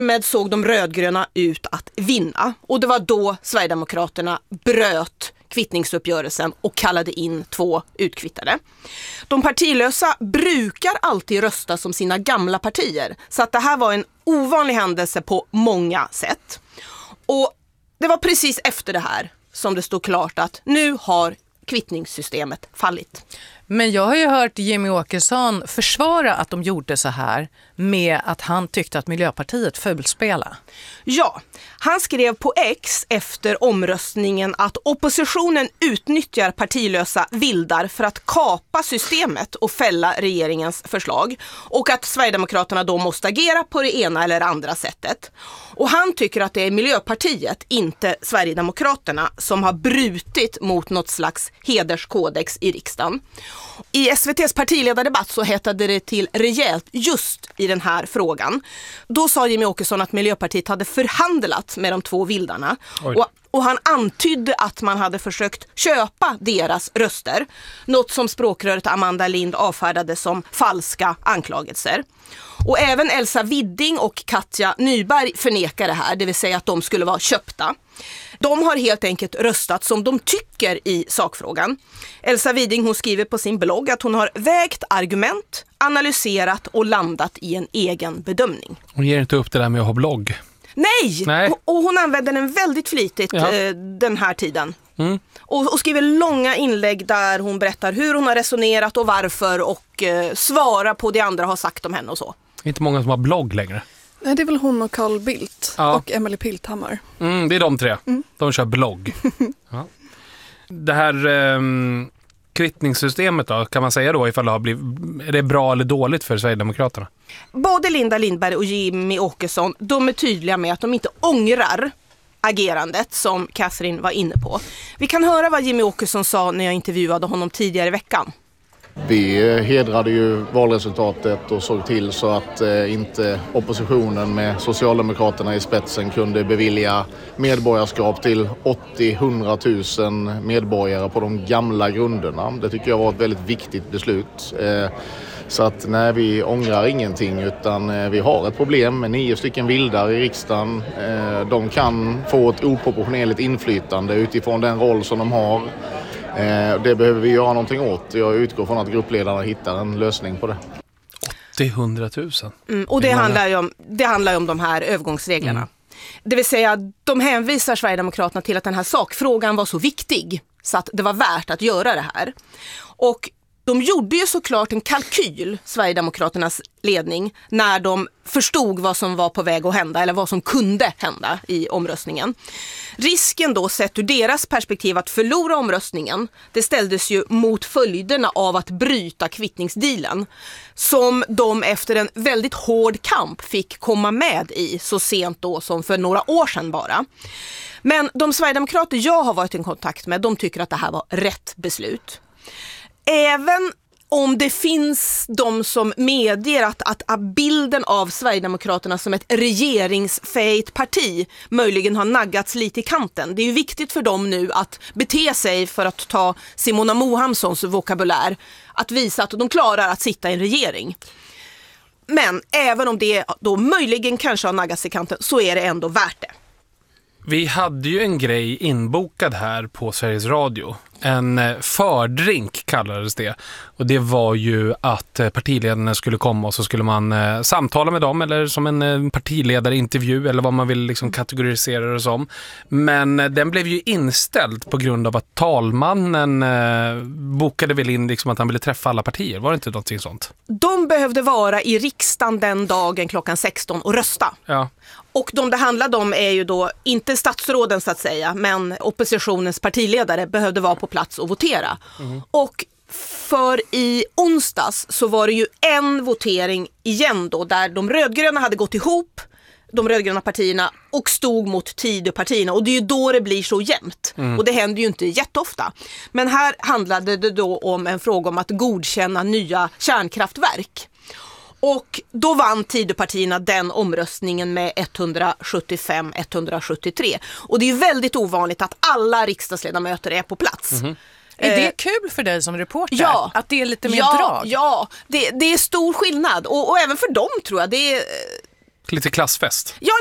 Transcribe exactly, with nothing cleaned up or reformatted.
Därmed såg de rödgröna ut att vinna och det var då Sverigedemokraterna bröt kvittningsuppgörelsen och kallade in två utkvittade. De partilösa brukar alltid rösta som sina gamla partier så att det här var en ovanlig händelse på många sätt. Och det var precis efter det här som det stod klart att nu har kvittningssystemet fallit. Men jag har ju hört Jimmy Åkesson försvara att de gjorde så här med att han tyckte att Miljöpartiet fulspelade. Ja, han skrev på X efter omröstningen att oppositionen utnyttjar partilösa vildar för att kapa systemet och fälla regeringens förslag och att Sverigedemokraterna då måste agera på det ena eller andra sättet. Och han tycker att det är Miljöpartiet, inte Sverigedemokraterna, som har brutit mot något slags hederskodex i riksdagen. I S V T:s partiledardebatt så hettade det till rejält just i den här frågan. Då sa Jimmy Åkesson att Miljöpartiet hade förhandlat med de två vildarna och, och han antydde att man hade försökt köpa deras röster. Något som språkröret Amanda Lind avfärdade som falska anklagelser. Och även Elsa Widding och Katja Nyberg förnekar det här, det vill säga att de skulle vara köpta. De har helt enkelt röstat som de tycker i sakfrågan. Elsa Widding, hon skriver på sin blogg att hon har vägt argument, analyserat och landat i en egen bedömning. Hon ger inte upp det där med att ha blogg. Nej! Nej. Och hon använder den väldigt flitigt ja. eh, den här tiden. Mm. Och, och skriver långa inlägg där hon berättar hur hon har resonerat och varför och eh, svarar på det andra har sagt om henne och så. Det är inte många som har blogg längre. Nej, det är väl hon och Carl Bildt ja. och Emily Pilthammar. Mm, det är de tre. Mm. De kör blogg. ja. Det här eh, kvittningssystemet då, kan man säga då ifall det har blivit, är det bra eller dåligt för Sverigedemokraterna? Både Linda Lindberg och Jimmy Åkesson, de är tydliga med att de inte ångrar agerandet som Catherine var inne på. Vi kan höra vad Jimmy Åkesson sa när jag intervjuade honom tidigare i veckan. Vi hedrade ju valresultatet och såg till så att eh, inte oppositionen med Socialdemokraterna i spetsen kunde bevilja medborgarskap till åttio till hundra tusen medborgare på de gamla grunderna. Det tycker jag var ett väldigt viktigt beslut. Eh, så att nej, vi ångrar ingenting utan eh, vi har ett problem med nio stycken vildar i riksdagen. Eh, de kan få ett oproportionerligt inflytande utifrån den roll som de har. Det behöver vi göra någonting åt. Jag utgår från att gruppledarna hittar en lösning på det. åttio till hundra tusen. Mm, och det, det handlar ju om, det handlar ju om de här övergångsreglerna. Mm. Det vill säga, de hänvisar Sverigedemokraterna till att den här sakfrågan var så viktig så att det var värt att göra det här. Och de gjorde ju såklart en kalkyl, Sverigedemokraternas ledning, när de förstod vad som var på väg att hända eller vad som kunde hända i omröstningen. Risken då sett ur deras perspektiv att förlora omröstningen, det ställdes ju mot följderna av att bryta kvittningsdealen som de efter en väldigt hård kamp fick komma med i så sent då som för några år sedan bara. Men de Sverigedemokrater jag har varit i kontakt med, de tycker att det här var rätt beslut. Även om det finns de som medger att, att, att bilden av Sverigedemokraterna som ett regeringsfähigt parti möjligen har naggats lite i kanten. Det är ju viktigt för dem nu att bete sig, för att ta Simona Mohamssons vokabulär, att visa att de klarar att sitta i en regering. Men även om det då möjligen kanske har naggats i kanten så är det ändå värt det. Vi hade ju en grej inbokad här på Sveriges Radio. En fördrink kallades det. Och det var ju att partiledarna skulle komma och så skulle man eh, samtala med dem, eller som en eh, partiledarintervju eller vad man vill liksom kategorisera det som. Men eh, den blev ju inställd på grund av att talmannen eh, bokade väl in liksom att han ville träffa alla partier. Var det inte någonting sånt? De behövde vara i riksdagen den dagen klockan sexton och rösta. Ja. Och de det handlade om är ju då inte statsråden så att säga, men oppositionens partiledare behövde vara på plats och votera. Mm. Och för i onsdags så var det ju en votering igen då där de rödgröna hade gått ihop, de rödgröna partierna, och stod mot Tidöpartierna. Och det är ju då det blir så jämnt. Mm. Och det händer ju inte jätteofta. Men här handlade det då om en fråga om att godkänna nya kärnkraftverk. Och då vann Tidöpartierna den omröstningen med etthundrasjuttiofem till etthundrasjuttiotre. Och det är ju väldigt ovanligt att alla riksdagsledamöter är på plats. Mm-hmm. Är det kul för dig som reporter? Ja. Att det är lite mer ja, drag? Ja, det, det är stor skillnad. Och, och även för dem tror jag. Det är, Lite klassfest. Ja,